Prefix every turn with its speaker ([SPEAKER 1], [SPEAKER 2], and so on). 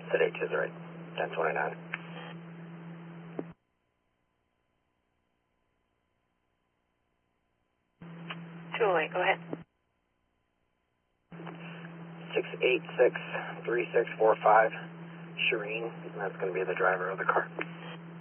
[SPEAKER 1] Set H is right. 1029.
[SPEAKER 2] 208, go ahead.
[SPEAKER 1] 6863645, Shireen. That's going to be the driver of the car.